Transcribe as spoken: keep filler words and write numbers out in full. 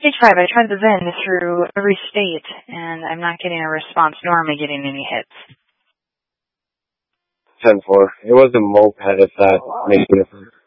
Stage five, I tried the V I N through every state, and I'm not getting a response, nor am I getting any hits. ten four. It was a moped if that makes a difference.